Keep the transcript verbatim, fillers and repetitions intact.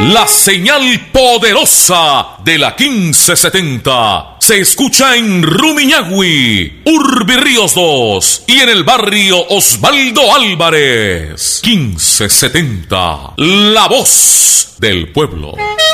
La señal poderosa de la quince setenta se escucha en Rumiñahui, Urbi Ríos dos y en el barrio Osvaldo Álvarez. quince setenta, la voz del pueblo.